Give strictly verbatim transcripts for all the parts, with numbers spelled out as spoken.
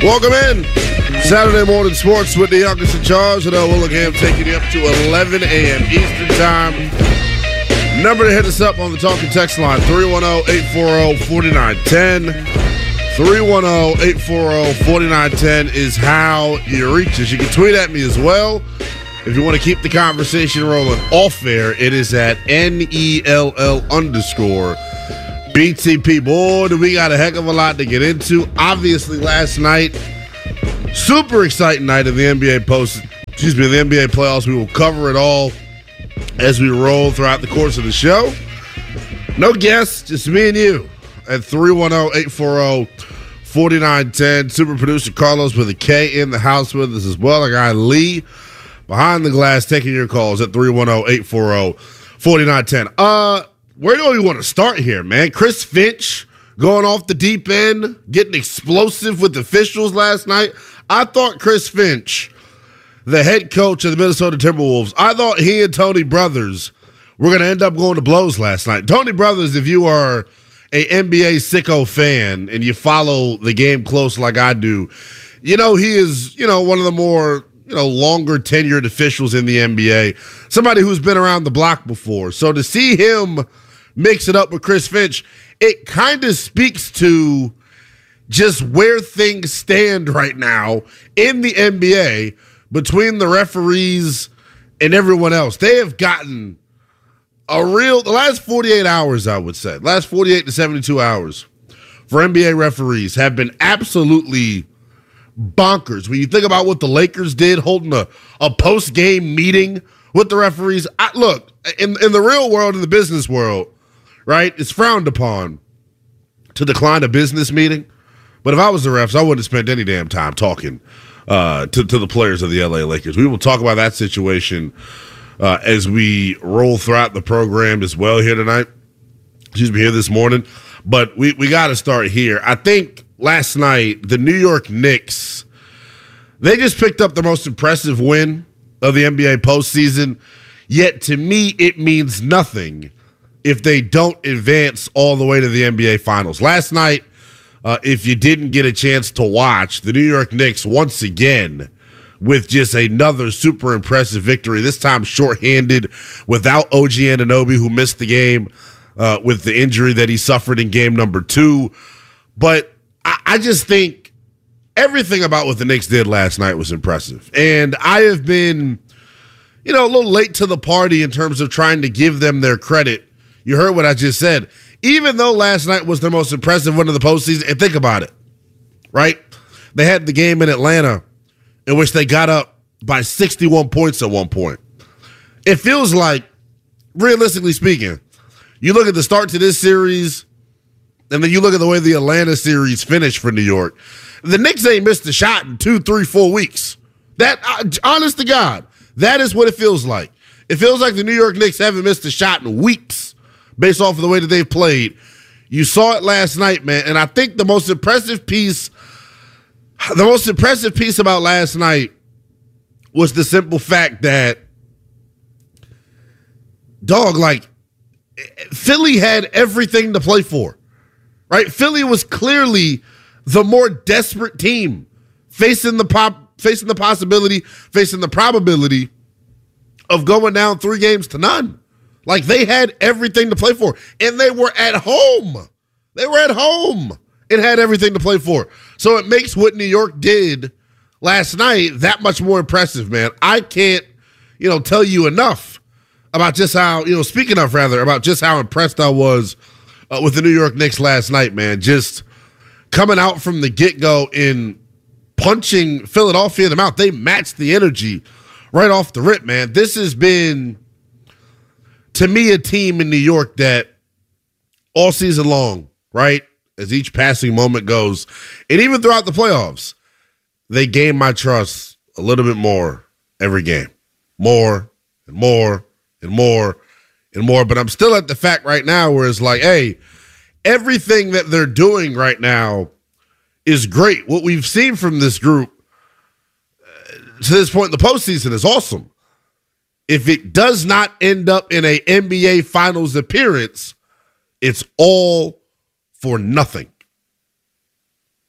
Welcome in. Saturday morning sports with the youngest in charge. And Willingham taking you up to eleven a.m. Eastern time. Number to hit us up on the talking text line, three one zero, eight four zero, four nine one zero. three one zero, eight four zero, four nine one zero is how you reach us. You can tweet at me as well. If you want to keep the conversation rolling off air, it is at N E L L underscore B T P. Boy, do we got a heck of a lot to get into. Obviously, last night, super exciting night of the N B A post, excuse me, the N B A playoffs. We will cover it all as we roll throughout the course of the show. No guests, just me and you at three one zero, eight four zero, four nine one zero. Super producer Carlos with a K in the house with us as well. Our guy Lee behind the glass taking your calls at three one zero, eight four zero, four nine one zero. Uh, where do we want to start here, man? Chris Finch going off the deep end, getting explosive with officials last night. I thought Chris Finch, the head coach of the Minnesota Timberwolves, I thought he and Tony Brothers were going to end up going to blows last night. Tony Brothers, if you are a N B A sicko fan and you follow the game close like I do, you know he is, you know, one of the more, you know, longer tenured officials in the N B A, somebody who's been around the block before. So to see him mix it up with Chris Finch, it kind of speaks to just where things stand right now in the N B A between the referees and everyone else. They have gotten a real, the last forty-eight hours, I would say, last forty-eight to seventy-two hours for N B A referees have been absolutely bonkers. When you think about what the Lakers did, holding a, a post-game meeting with the referees. I, look, in, in the real world, in the business world, right, it's frowned upon to decline a business meeting. But if I was the refs, I wouldn't have spent any damn time talking uh, to, to the players of the L A Lakers. We will talk about that situation uh, as we roll throughout the program as well here tonight. Excuse me, here this morning. But we, we got to start here. I think last night, the New York Knicks, they just picked up the most impressive win of the N B A postseason. Yet, to me, it means nothing if they don't advance all the way to the N B A Finals. Last night, uh, if you didn't get a chance to watch, the New York Knicks, once again, with just another super impressive victory, this time shorthanded without O G Anunoby, who missed the game uh, with the injury that he suffered in game number two. But I, I just think everything about what the Knicks did last night was impressive. And I have been, you know, a little late to the party in terms of trying to give them their credit. You heard what I just said. Even though last night was their most impressive win of the postseason, and think about it, right? They had the game in Atlanta in which they got up by sixty-one points at one point. It feels like, realistically speaking, you look at the start to this series, and then you look at the way the Atlanta series finished for New York. The Knicks ain't missed a shot in two, three, four weeks. That, uh, honest to God, that is what it feels like. It feels like the New York Knicks haven't missed a shot in weeks based off of the way that they've played. You saw it last night, man, and I think the most impressive piece, the most impressive piece about last night was the simple fact that, dog, like, Philly had everything to play for, right? Philly was clearly the more desperate team, facing the pop, facing the possibility, facing the probability of going down three games to none. Like, they had everything to play for, and they were at home. They were at home and had everything to play for. So it makes what New York did last night that much more impressive, man. I can't, you know, tell you enough about just how, you know, speaking of rather, about just how impressed I was uh, with the New York Knicks last night, man. Just coming out from the get-go in punching Philadelphia in the mouth. They matched the energy right off the rip, man. This has been, to me, a team in New York that all season long, right, as each passing moment goes, and even throughout the playoffs, they gain my trust a little bit more every game. More and more and more and more. But I'm still at the fact right now where it's like, hey, everything that they're doing right now is great. What we've seen from this group uh, to this point in the postseason is awesome. If it does not end up in a N B A Finals appearance, it's all for nothing.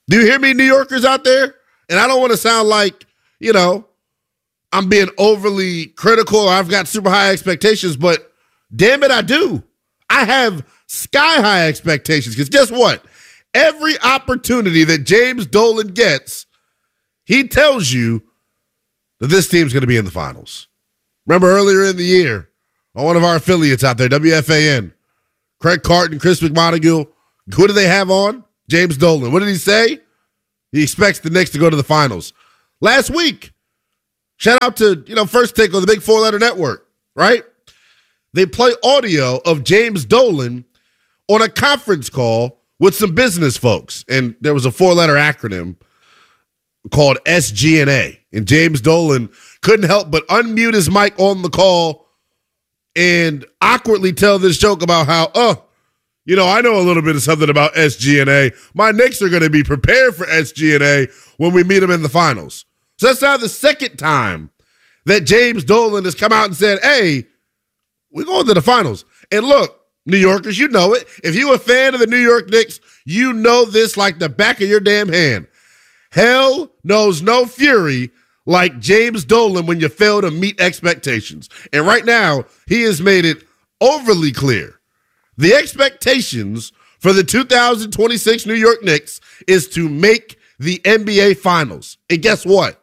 Do you hear me, New Yorkers out there? And I don't want to sound like, you know, I'm being overly critical or I've got super high expectations, but damn it, I do. I have sky high expectations because guess what? Every opportunity that James Dolan gets, he tells you that this team's going to be in the finals. Remember earlier in the year, on one of our affiliates out there, W F A N, Craig Carton, Chris McMonagle, who do they have on? James Dolan. What did he say? He expects the Knicks to go to the finals. Last week, shout out to, you know, First Take on the Big Four Letter Network, right? They play audio of James Dolan on a conference call with some business folks. And there was a four-letter acronym called S G N A. And James Dolan couldn't help but unmute his mic on the call and awkwardly tell this joke about how, oh, you know, I know a little bit of something about S G N A. My Knicks are going to be prepared for S G N A when we meet them in the finals. So that's now the second time that James Dolan has come out and said, hey, we're going to the finals. And look, New Yorkers, you know it. If you're a fan of the New York Knicks, you know this like the back of your damn hand. Hell knows no fury like James Dolan when you fail to meet expectations. And right now, he has made it overly clear. The expectations for the two thousand twenty-six New York Knicks is to make the N B A Finals. And guess what?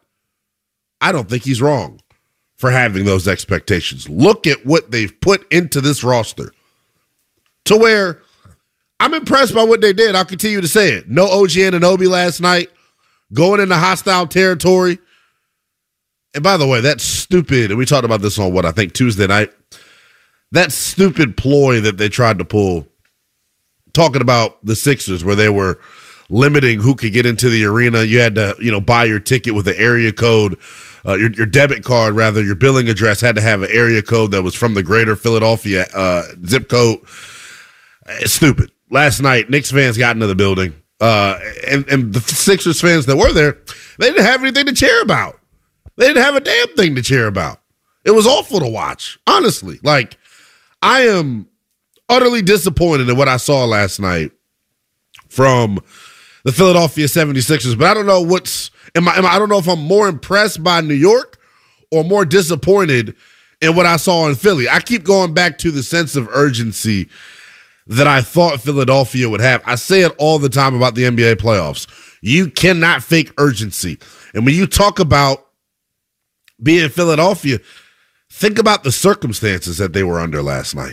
I don't think he's wrong for having those expectations. Look at what they've put into this roster to where I'm impressed by what they did. I'll continue to say it. No O G Anunoby last night, going into hostile territory. And by the way, that's stupid. And we talked about this on what I think Tuesday night. That stupid ploy that they tried to pull, talking about the Sixers, where they were limiting who could get into the arena. You had to, you know, buy your ticket with the area code, uh, your, your debit card, rather, your billing address had to have an area code that was from the greater Philadelphia uh, zip code. It's stupid. Last night, Knicks fans got into the building, uh, and, and the Sixers fans that were there, they didn't have anything to cheer about. They didn't have a damn thing to cheer about. It was awful to watch, honestly. Like, I am utterly disappointed in what I saw last night from the Philadelphia seventy-sixers, but I don't know what's am I, am I I don't know if I'm more impressed by New York or more disappointed in what I saw in Philly. I keep going back to the sense of urgency that I thought Philadelphia would have. I say it all the time about the N B A playoffs. You cannot fake urgency. And when you talk about being Philadelphia, think about the circumstances that they were under last night.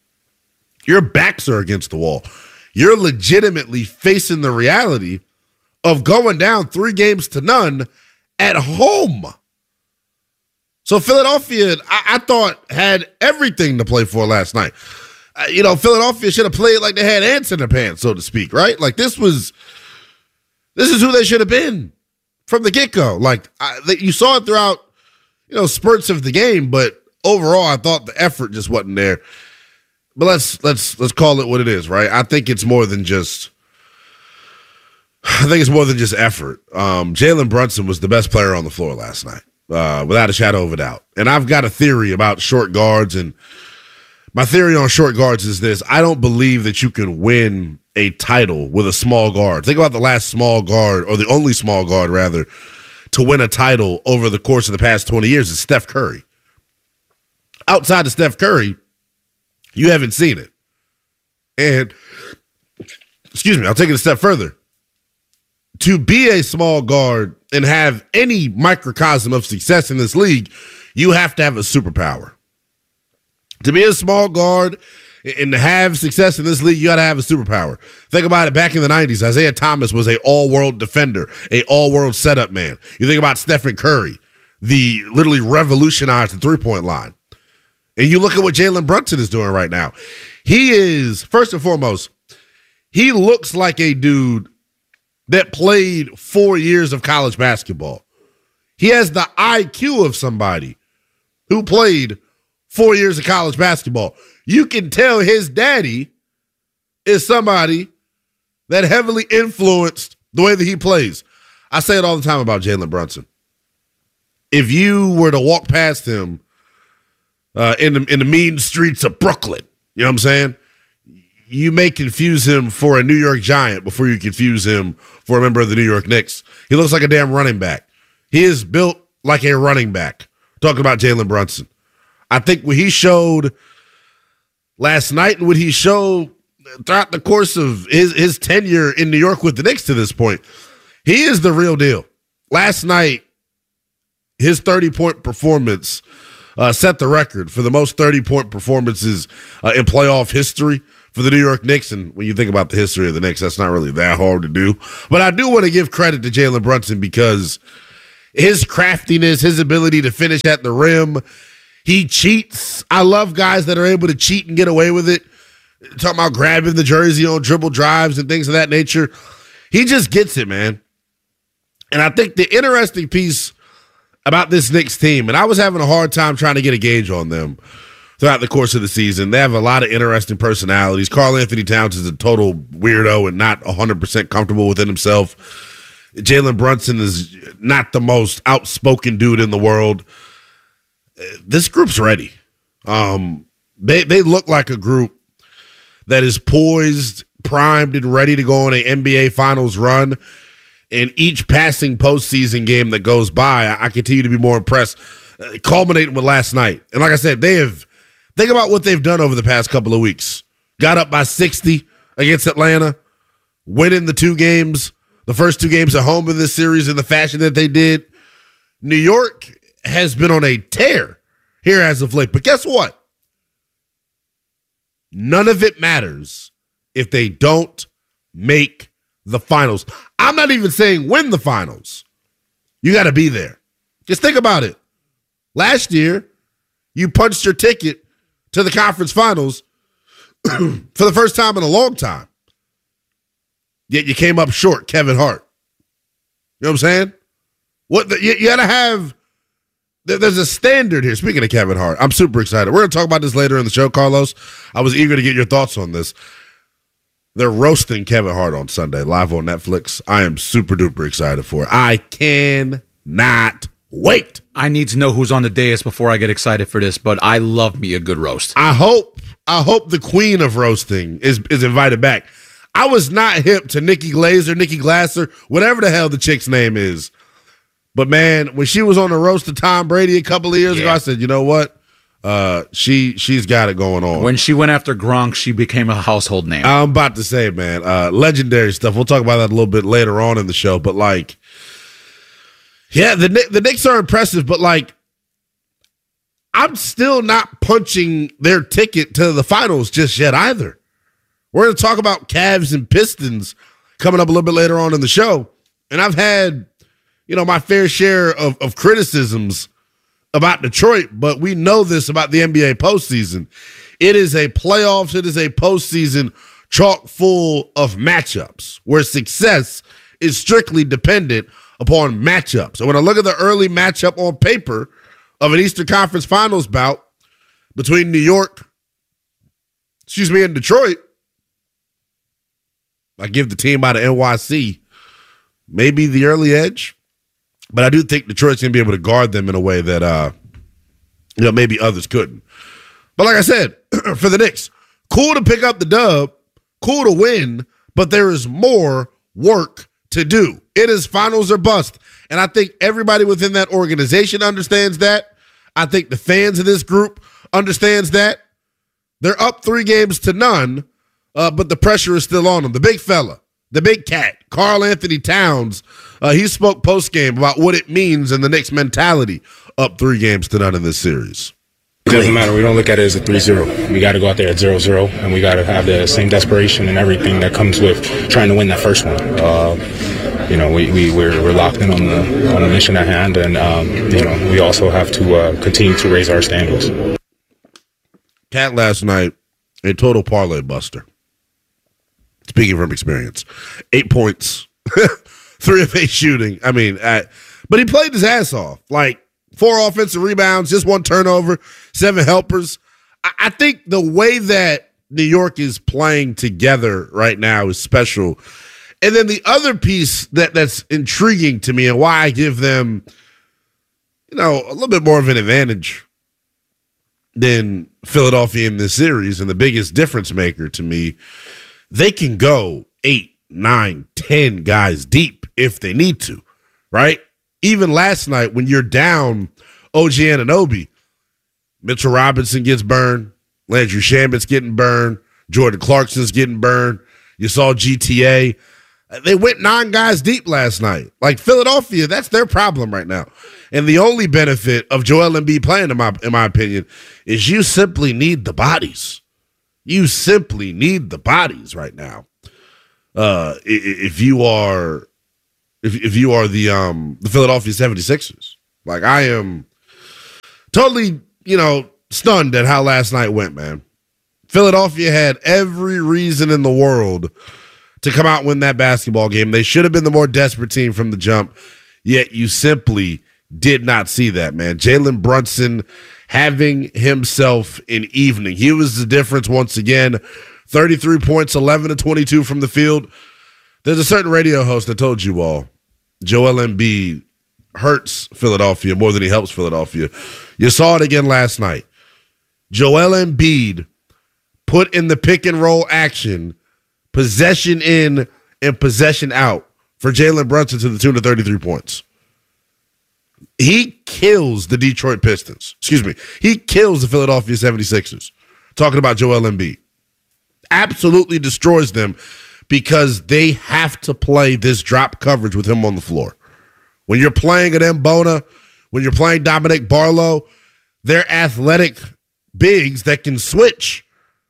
Your backs are against the wall. You're legitimately facing the reality of going down three games to none at home. So Philadelphia, I, I thought, had everything to play for last night. Uh, you know, Philadelphia should have played like they had ants in their pants, so to speak, right? Like this was, this is who they should have been from the get-go. Like I, they, you saw it throughout, you know, spurts of the game, but overall, I thought the effort just wasn't there. But let's let's let's call it what it is, right? I think it's more than just. I think it's more than just effort. Um, Jalen Brunson was the best player on the floor last night, uh, without a shadow of a doubt. And I've got a theory about short guards, and my theory on short guards is this: I don't believe that you can win a title with a small guard. Think about the last small guard, or the only small guard rather, to win a title over the course of the past twenty years is Steph Curry. Outside of Steph Curry, you haven't seen it. And, excuse me, I'll take it a step further. To be a small guard and have any microcosm of success in this league, you have to have a superpower. To be a small guard and to have success in this league, you got to have a superpower. Think about it. Back in the nineties, Isaiah Thomas was a all-world defender, a all-world setup man. You think about Stephen Curry, the literally revolutionized the three-point line. And you look at what Jalen Brunson is doing right now. He is, first and foremost, he looks like a dude that played four years of college basketball. He has the I Q of somebody who played four years of college basketball. You can tell his daddy is somebody that heavily influenced the way that he plays. I say it all the time about Jalen Brunson. If you were to walk past him Uh, in the in the mean streets of Brooklyn, you know what I'm saying? you may confuse him for a New York Giant before you confuse him for a member of the New York Knicks. He looks like a damn running back. He is built like a running back. Talking about Jalen Brunson. I think what he showed last night and what he showed throughout the course of his, his tenure in New York with the Knicks to this point, he is the real deal. Last night, his thirty-point performance uh, set the record for the most thirty-point performances uh, in playoff history for the New York Knicks. And when you think about the history of the Knicks, that's not really that hard to do. But I do want to give credit to Jalen Brunson because his craftiness, his ability to finish at the rim, he cheats. I love guys that are able to cheat and get away with it. Talking about grabbing the jersey on dribble drives and things of that nature. He just gets it, man. And I think the interesting piece about this Knicks team, and I was having a hard time trying to get a gauge on them throughout the course of the season. They have a lot of interesting personalities. Karl Anthony Towns is a total weirdo and not one hundred percent comfortable within himself. Jalen Brunson is not the most outspoken dude in the world. This group's ready. Um, they they look like a group that is poised, primed, and ready to go on an N B A Finals run. And each passing postseason game that goes by, I, I continue to be more impressed, uh, culminating with last night. And like I said, they have, think about what they've done over the past couple of weeks. Got up by sixty against Atlanta, winning the two games, the first two games at home in this series in the fashion that they did. New York has been on a tear here as of late. But guess what? None of it matters if they don't make the finals. I'm not even saying win the finals. You got to be there. Just think about it. Last year, you punched your ticket to the conference finals for the first time in a long time. Yet you came up short, Kevin Hart. You know what I'm saying? What the, you, you got to have, there, there's a standard here. Speaking of Kevin Hart, I'm super excited. We're going to talk about this later in the show, Carlos. I was eager to get your thoughts on this. They're roasting Kevin Hart on Sunday, live on Netflix. I am super duper excited for it. I cannot wait. I need to know who's on the dais before I get excited for this, but I love me a good roast. I hope, I hope the queen of roasting is, is invited back. I was not hip to Nikki Glazer, Nikki Glasser, whatever the hell the chick's name is. But man, when she was on the roast of Tom Brady a couple of years yeah. ago, I said, you know what? Uh, she she's got it going on. When she went after Gronk, she became a household name. I'm about to say, man, uh, legendary stuff. We'll talk about that a little bit later on in the show. But like, yeah, the the Knicks are impressive, but like, I'm still not punching their ticket to the finals just yet either. We're going to talk about Cavs and Pistons coming up a little bit later on in the show, and I've had, you know, my fair share of of criticisms about Detroit, but we know this about the N B A postseason. It is a playoffs, it is a postseason chock full of matchups where success is strictly dependent upon matchups. So when I look at the early matchup on paper of an Eastern Conference Finals bout between New York, excuse me, and Detroit, I give the team out of N Y C maybe the early edge. But I do think Detroit's going to be able to guard them in a way that, uh, you know, maybe others couldn't. But like I said, for the Knicks, cool to pick up the dub, cool to win, but there is more work to do. It is finals or bust. And I think everybody within that organization understands that. I think the fans of this group understands that. They're up three games to none, uh, but the pressure is still on them. The big fella, the big cat, Karl Anthony Towns, uh, he spoke post-game about what it means in the Knicks mentality up three games to none in this series. It doesn't matter. We don't look at it as a three zero. We got to go out there at zero zero, and we got to have the same desperation and everything that comes with trying to win that first one. Uh, you know, we, we, we're, we're locked in on the on the mission at hand, and, um, you know, we also have to uh, continue to raise our standards. Cat last night, a total parlay buster. Speaking from experience, eight points, three of eight shooting. I mean, I, but he played his ass off. Like four offensive rebounds, just one turnover, seven helpers. I, I think the way that New York is playing together right now is special. And then the other piece that, that's intriguing to me and why I give them, you know, a little bit more of an advantage than Philadelphia in this series, and the biggest difference maker to me, they can go eight, nine, ten guys deep if they need to, right? Even last night when you're down O G Anunoby, Mitchell Robinson gets burned, Landry Shamet's getting burned, Jordan Clarkson's getting burned. You saw G T A. They went nine guys deep last night. Like Philadelphia, that's their problem right now. And the only benefit of Joel Embiid playing, in my in my opinion, is you simply need the bodies. You simply need the bodies right now. Uh, if you are, if if you are the um the Philadelphia seventy-sixers, like I am, totally you know stunned at how last night went, man. Philadelphia had every reason in the world to come out and win that basketball game. They should have been the more desperate team from the jump, yet you simply did not see that, man. Jalen Brunson having himself an evening. He was the difference once again. thirty-three points, eleven to twenty-two from the field. There's a certain radio host that told you all, Joel Embiid hurts Philadelphia more than he helps Philadelphia. You saw it again last night. Joel Embiid put in the pick and roll action, possession in and possession out for Jalen Brunson to the tune of thirty-three points. He kills the Detroit Pistons. Excuse me. He kills the Philadelphia seventy-sixers. Talking about Joel Embiid. Absolutely destroys them because they have to play this drop coverage with him on the floor. When you're playing at Mbona, when you're playing Dominic Barlow, they're athletic bigs that can switch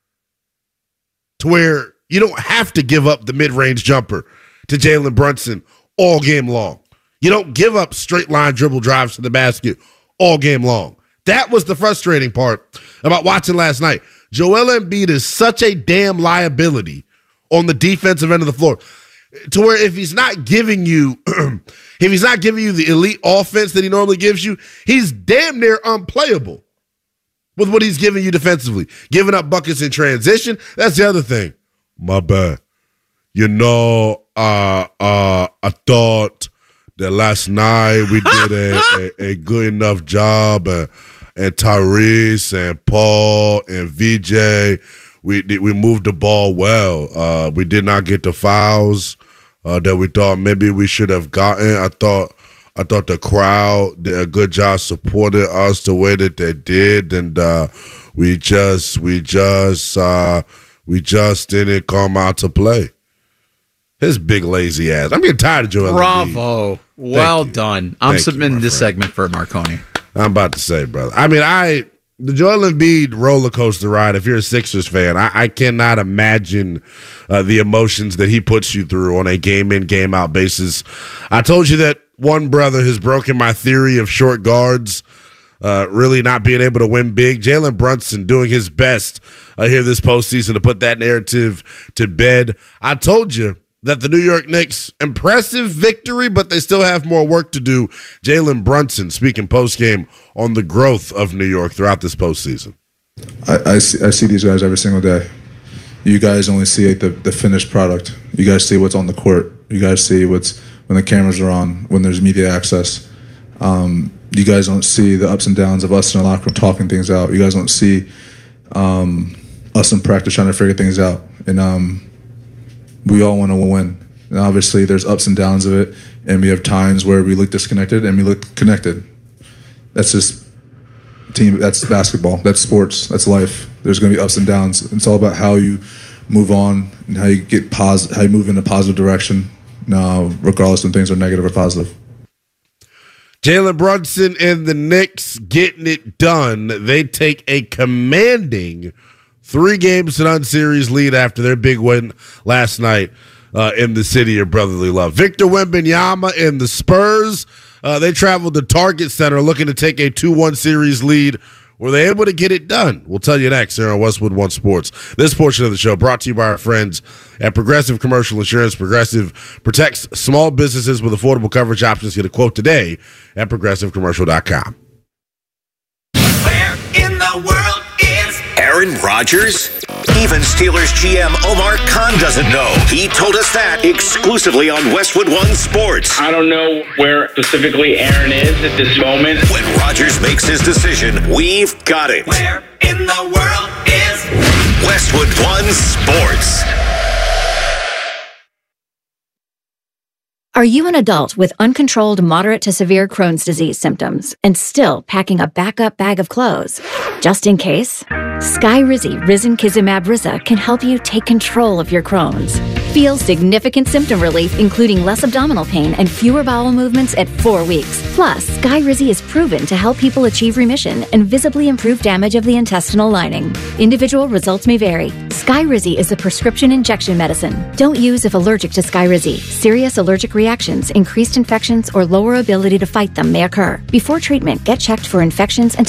to where you don't have to give up the mid-range jumper to Jalen Brunson all game long. You don't give up straight line dribble drives to the basket all game long. That was the frustrating part about watching last night. Joel Embiid is such a damn liability on the defensive end of the floor to where if he's not giving you, if he's not giving you the elite offense that he normally gives you, he's damn near unplayable with what he's giving you defensively. Giving up buckets in transition, that's the other thing. My bad. You know, uh, uh, I thought that last night we did a, a, a good enough job, uh, and Tyrese and Paul and V J, we we moved the ball well. Uh, we did not get the fouls uh, that we thought maybe we should have gotten. I thought I thought the crowd did a good job supporting us the way that they did, and uh, we just we just uh, we just didn't come out to play. His big lazy ass. I'm getting tired of Joel Embiid. Bravo. Well done. I'm Thank submitting you, this friend. segment for Marconi. I'm about to say, brother. I mean, I the Joel Embiid roller coaster ride. If you're a Sixers fan, I, I cannot imagine uh, the emotions that he puts you through on a game in, game out basis. I told you that one brother has broken my theory of short guards uh, really not being able to win big. Jalen Brunson doing his best uh, here this postseason to put that narrative to bed. I told you that the New York Knicks, impressive victory, but they still have more work to do. Jalen Brunson speaking postgame on the growth of New York throughout this postseason. I, I, see, I see these guys every single day. You guys only see like, the, the finished product. You guys see what's on the court. You guys see what's when the cameras are on, when there's media access. Um, you guys don't see the ups and downs of us in the locker room talking things out. You guys don't see um, us in practice trying to figure things out. And um, we all want to win. And obviously, there's ups and downs of it, and we have times where we look disconnected and we look connected. That's just team. That's basketball. That's sports. That's life. There's going to be ups and downs. It's all about how you move on and how you get positive, how you move in a positive direction, uh, regardless when things are negative or positive. Jalen Brunson and the Knicks getting it done. They take a commanding three games to none series lead after their big win last night uh, in the city of brotherly love. Victor Wembanyama and the Spurs, uh, they traveled to Target Center looking to take a two one series lead. Were they able to get it done? We'll tell you next here on Westwood One Sports. This portion of the show brought to you by our friends at Progressive Commercial Insurance. Progressive protects small businesses with affordable coverage options. Get a quote today at progressive commercial dot com. Where in the world is Aaron Rodgers? Even Steelers G M Omar Khan doesn't know. He told us that exclusively on Westwood One Sports. I don't know where specifically Aaron is at this moment. When Rodgers makes his decision, we've got it. Where in the world is Westwood One Sports? Are you an adult with uncontrolled moderate to severe Crohn's disease symptoms and still packing a backup bag of clothes? Just in case, Skyrizi Risankizumab Riza can help you take control of your Crohn's. Feel significant symptom relief, including less abdominal pain and fewer bowel movements at four weeks. Plus, Skyrizi is proven to help people achieve remission and visibly improve damage of the intestinal lining. Individual results may vary. Skyrizi is a prescription injection medicine. Don't use if allergic to Skyrizi. Serious allergic reactions, increased infections, or lower ability to fight them may occur. Before treatment, get checked for infections and